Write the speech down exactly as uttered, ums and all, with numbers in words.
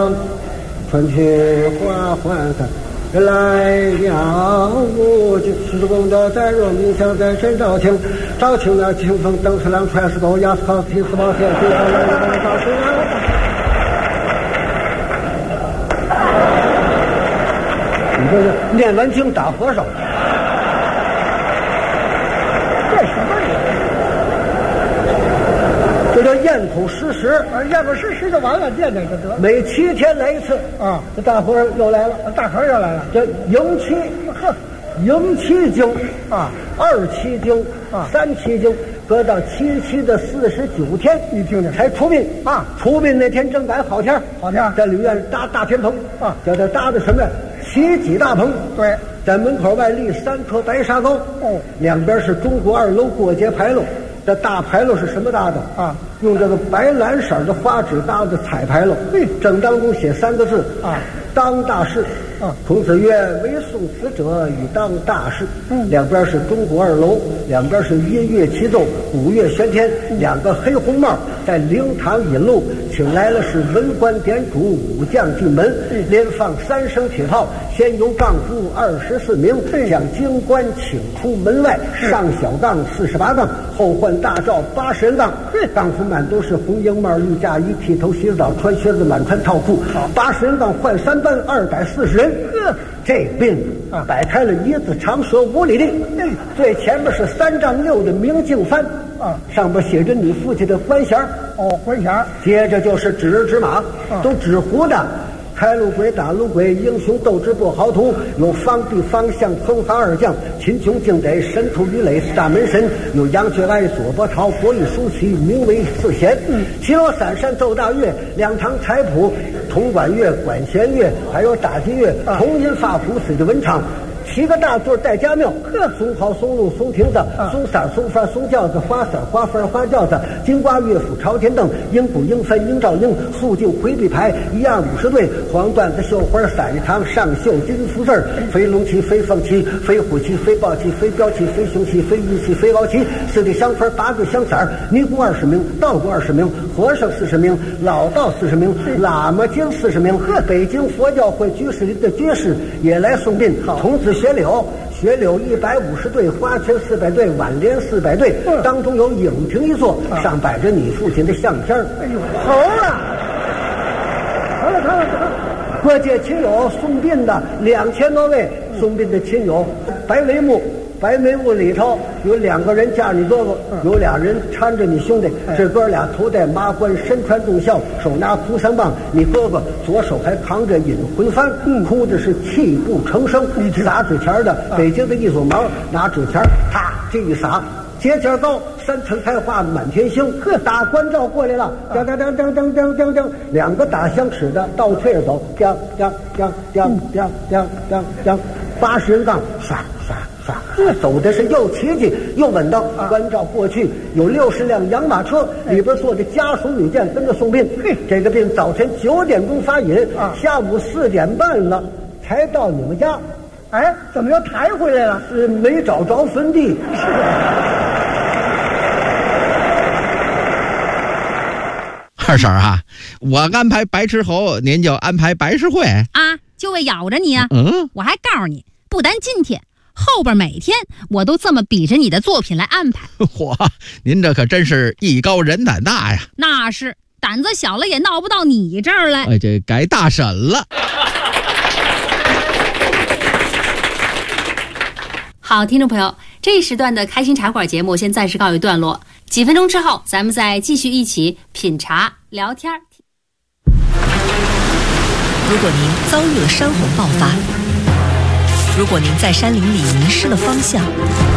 上，春去花还开。人来了无尽，十公的在若明香在身照清，照清了清风登十郎穿石沟压死靠提死保险对到来到到水啊！你这是念完经打和尚， 这什么理？ 这叫咽口实时， 啊，咽口实时就完了，念这个得。 每七天来一次啊， 这大伙儿又来了， 大伙儿又来了。 这迎七， 呵， 迎七经啊， 二七经啊， 三七经，搁到七七的四十九天， 你听听才出殡啊。 出殡那天正赶好天， 好天， 在旅院搭大天棚啊， 叫他搭的什么呀？七级大棚。 对， 在门口外立三棵白沙高， 哦， 两边是中国二楼过节牌楼。这大牌楼是什么搭的啊？ 用这个白蓝色的花纸搭的彩牌楼， 嘿， 正当中写三个字啊， 当大事。 啊， 孔子曰：“唯送此者以当大事。” 嗯， 两边是中国二楼，两边是音乐齐奏，鼓乐喧天， 嗯， 两个黑红帽在灵堂引路，请来了是文官点主，武将进门， 嗯， 连放三声铁炮，先由杠夫二十四名， 嗯， 将京官请出门外，上小杠四十八杠，后换大罩八十人杠， 嗯， 杠夫们都是红缨帽、绿嫁衣，剃头洗澡，穿靴子，满穿套裤，八十人杠换三班，二百四十人。 嗯， 这病啊，摆开了一字长蛇五里地， 嗯， 最前面是三丈六的明镜幡啊， 上边写着你父亲的官衔哦，官衔。 接着就是指日指马， 啊， 都纸糊的。开路鬼打路鬼，英雄斗智不豪图，有方地方向彭韩二将，秦琼敬得神图于垒大门神，有杨觉哀左伯桃国力舒淇名为四贤， 嗯， 齐罗伞扇奏大乐，两堂彩谱铜管乐管弦乐，还有打击乐， 啊， 铜音发鼓随着文唱。七个大座带家庙，呵，松蒿、松露、松亭子、松伞、松幡、松轿子、花伞、花幡、花轿子，金瓜乐府、朝天凳，鹰鼓、鹰分、鹰照鹰，肃静、回避牌，一样五十对，黄缎子、绣花、伞一堂，上绣金福字儿，飞龙旗、飞凤旗、飞虎旗、飞豹旗、飞镖旗、飞熊旗、飞玉旗、飞鳌旗，四对香幡，八个香伞儿，尼姑二十名，道姑二十名，和尚四十名，老道四十名，喇嘛经四十名，呵，北京佛教会居士林的居士也来送殡，童子学柳，学柳一百五十对，花圈四百对，挽联四百对，嗯，当中有影亭一座，啊，上摆着你父亲的相片。 哎呦，好了，好了，好了，好了。 各界亲友送殡的两千多位，送殡的亲友，白帷幕。白眉屋里头有两个人架你哥哥，有俩人搀着你兄弟，这哥俩头戴麻冠，身穿重孝，手拿扶桑棒，你哥哥左手还扛着引魂幡，嗯，哭的是泣不成声。撒纸钱的，北京的一撮毛，拿纸钱啪这一撒，节节高，三层开花满天星。呵，打关照过来了，当当当当当当当当，两个打响尺的倒退着走，当当当当当当当当，八十人杠，唰唰。走的是又奇迹又稳当，啊，关照过去有六十辆洋马车，里边坐着家属女眷跟着送殡。嘿，这个殡早晨九点钟发引，啊，下午四点半了才到你们家。 哎，怎么又抬回来了？ 是没找着坟地。是二婶啊，我安排白痴猴，您就安排白事会啊，就为咬着你啊。 嗯， 我还告诉你，不但今天，后边每天我都这么比着你的作品来安排。 嚯，您这可真是艺高人胆大呀！ 那是，胆子小了也闹不到你这儿来。 哎，这改大婶了。 好，听众朋友，这一时段的开心茶馆节目先暂时告一段落，几分钟之后咱们再继续一起品茶聊天。 如果您遭遇了山洪爆发，如果您在山林里迷失了方向，